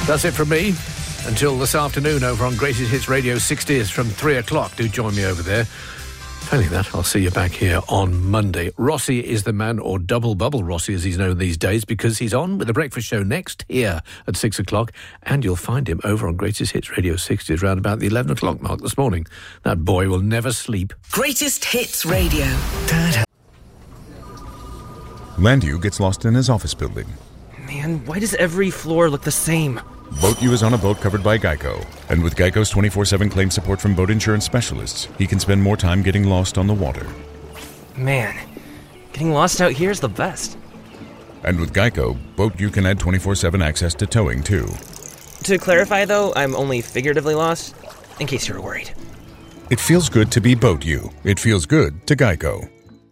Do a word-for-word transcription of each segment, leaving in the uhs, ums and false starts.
That's it from me. Until this afternoon over on Greatest Hits Radio sixties from three o'clock. Do join me over there. Failing that, I'll see you back here on Monday. Rossi is the man, or Double Bubble Rossi as he's known these days, because he's on with the breakfast show next here at six o'clock, and you'll find him over on Greatest Hits Radio sixties around about the eleven o'clock mark this morning. That boy will never sleep. Greatest Hits Radio. Dad. Landu gets lost in his office building. Man, why does every floor look the same? Boat U is on a boat covered by Geico. And with Geico's twenty-four seven claim support from boat insurance specialists, he can spend more time getting lost on the water. Man, getting lost out here is the best. And with Geico, Boat U can add twenty-four seven access to towing, too. To clarify, though, I'm only figuratively lost, in case you were worried. It feels good to be Boat U. It feels good to Geico.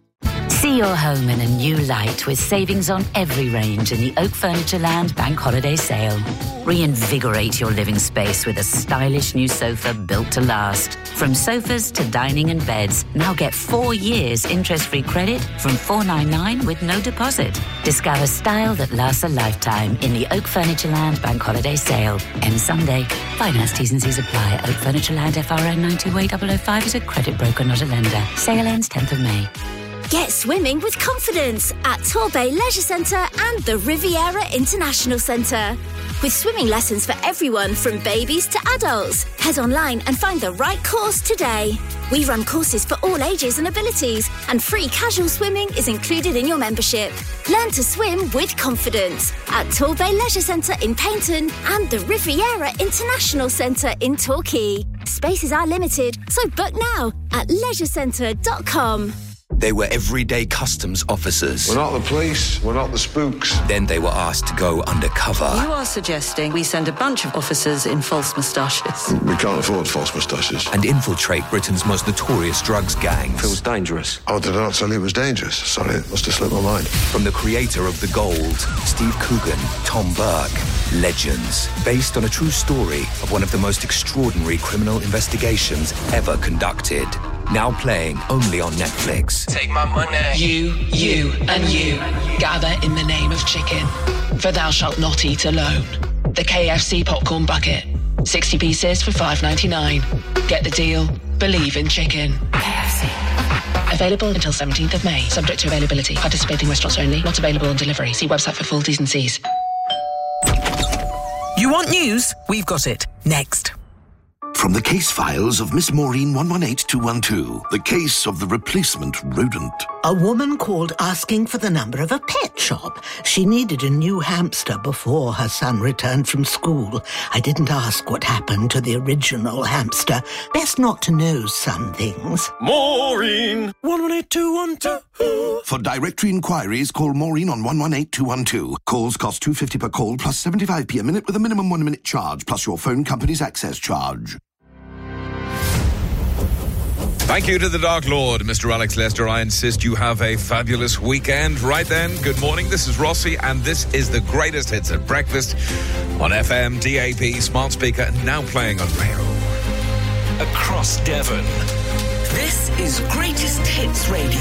See your home in a new light with savings on every range in the Oak Furniture Land Bank Holiday Sale. Reinvigorate your living space with a stylish new sofa built to last. From sofas to dining and beds, now get four years interest-free credit from four ninety-nine with no deposit. Discover style that lasts a lifetime in the Oak Furniture Land Bank Holiday Sale. Ends Sunday. Finance T's and C's apply. Oak Furniture Land F R N ninety way double oh five is a credit broker, not a lender. Sale ends tenth of May. Get swimming with confidence at Torbay Leisure Centre and the Riviera International Centre. With swimming lessons for everyone from babies to adults. Head online and find the right course today. We run courses for all ages and abilities, and free casual swimming is included in your membership. Learn to swim with confidence at Torbay Leisure Centre in Paynton and the Riviera International Centre in Torquay. Spaces are limited, so book now at leisure centre dot com. They were everyday customs officers. We're not the police, we're not the spooks. Then they were asked to go undercover. You are suggesting we send a bunch of officers in false moustaches. We can't afford false moustaches. And infiltrate Britain's most notorious drugs gangs. Feels dangerous. Oh, did I not tell you it was dangerous? Sorry, it must have slipped my mind. From the creator of The Gold, Steve Coogan, Tom Burke. Legends. Based on a true story of one of the most extraordinary criminal investigations ever conducted. Now playing only on Netflix. Take my money. You, you, and you gather in the name of chicken. For thou shalt not eat alone. The K F C popcorn bucket. sixty pieces for five ninety-nine. Get the deal. Believe in chicken. K F C. Available until seventeenth of May. Subject to availability. Participating restaurants only. Not available on delivery. See website for full T's and C's. You want news? We've got it. Next. From the case files of Miss Maureen one one eight two one two, the case of the replacement rodent. A woman called asking for the number of a pet shop. She needed a new hamster before her son returned from school. I didn't ask what happened to the original hamster. Best not to know some things. Maureen one one eight two one two. For directory inquiries, call Maureen on one one eight two one two. Calls cost two fifty per call plus seventy-five p a minute with a minimum one minute charge plus your phone company's access charge. Thank you to the Dark Lord, Mister Alex Lester. I insist you have a fabulous weekend. Right then, good morning. This is Rossi, and this is the greatest hits at breakfast on F M, D A B, smart speaker, and now playing on rail. Across Devon. This is Greatest Hits Radio.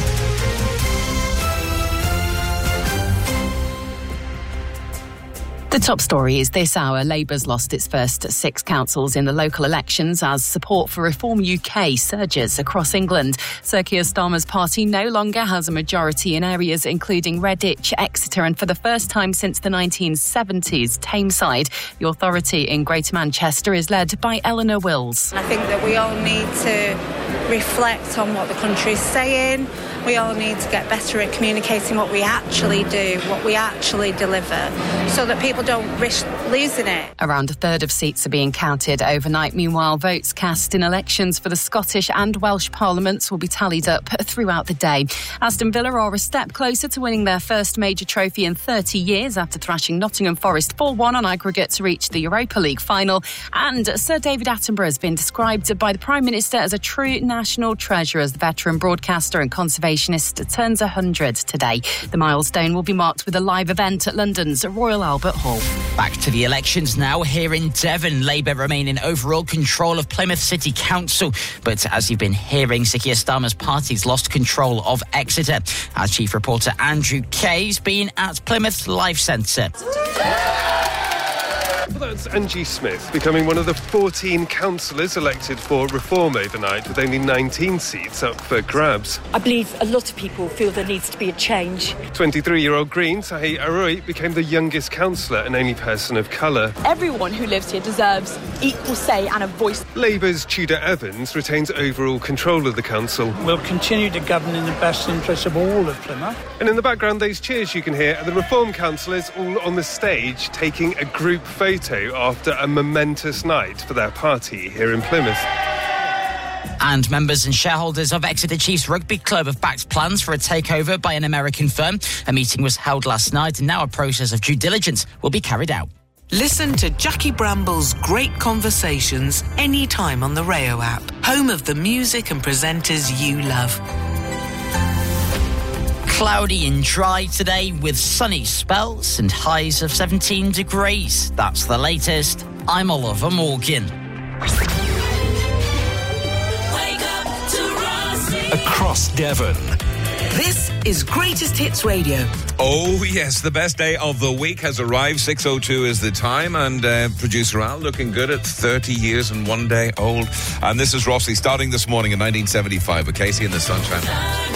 The top story is this hour. Labour's lost its first six councils in the local elections as support for Reform U K surges across England. Sir Keir Starmer's party no longer has a majority in areas including Redditch, Exeter and for the first time since the nineteen seventies, Tameside. The authority in Greater Manchester is led by Eleanor Wills. I think that we all need to reflect on what the country is saying. We all need to get better at communicating what we actually do, what we actually deliver, so that people don't risk losing it. Around a third of seats are being counted overnight. Meanwhile, votes cast in elections for the Scottish and Welsh parliaments will be tallied up throughout the day. Aston Villa are a step closer to winning their first major trophy in thirty years after thrashing Nottingham Forest four one on aggregate to reach the Europa League final. And Sir David Attenborough has been described by the Prime Minister as a true national treasure as the veteran broadcaster and conservationist turns one hundred today. The milestone will be marked with a live event at London's Royal Albert Hall. Back to the elections now. Here in Devon, Labour remain in overall control of Plymouth City Council. But as you've been hearing, Sir Keir Starmer's party's lost control of Exeter. Our chief reporter Andrew Kay's been at Plymouth Life Centre. Well, that's Angie Smith, becoming one of the fourteen councillors elected for Reform overnight, with only nineteen seats up for grabs. I believe a lot of people feel there needs to be a change. twenty-three-year-old Green, Sahi Aroi, became the youngest councillor and only person of colour. Everyone who lives here deserves equal say and a voice. Labour's Tudor Evans retains overall control of the council. We'll continue to govern in the best interests of all of Plymouth. And in the background, those cheers you can hear are the Reform councillors all on the stage taking a group photo after a momentous night for their party here in Plymouth. And members and shareholders of Exeter Chiefs Rugby Club have backed plans for a takeover by an American firm. A meeting was held last night and now a process of due diligence will be carried out. Listen to Jackie Bramble's Great Conversations anytime on the Rayo app, home of the music and presenters you love. Cloudy and dry today with sunny spells and highs of seventeen degrees. That's the latest. I'm Oliver Morgan. Across Devon. This is Greatest Hits Radio. Oh, yes, the best day of the week has arrived. six oh two is the time, and uh, producer Al looking good at thirty years and one day old. And this is Rossi starting this morning in nineteen seventy-five with Casey and the Sunshine.